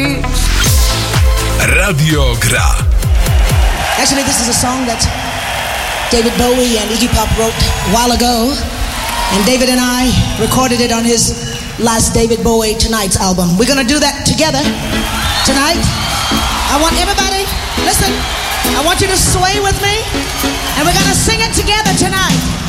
Radio Gra. Actually, this is a song that David Bowie and Iggy Pop wrote a while ago. And David and I recorded it on his last David Bowie Tonight's album. We're going to do that together tonight. I want everybody, listen, I want you to sway with me. And we're going to sing it together tonight.